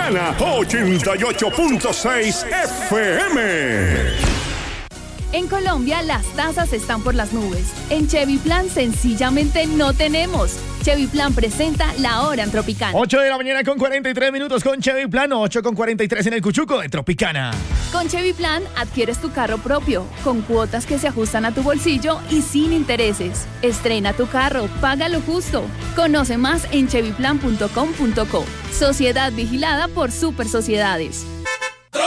Tropicana 88.6 FM. En Colombia las tasas están por las nubes. En Chevy Plan sencillamente no tenemos. Chevy Plan presenta La Hora en Tropicana. 8 de la mañana con 43 minutos con Chevy Plan, 8 con 43 en el Cuchuco de Tropicana. Con Chevy Plan adquieres tu carro propio, con cuotas que se ajustan a tu bolsillo y sin intereses. Estrena tu carro, paga lo justo. Conoce más en chevyplan.com.co. Sociedad vigilada por Super Sociedades.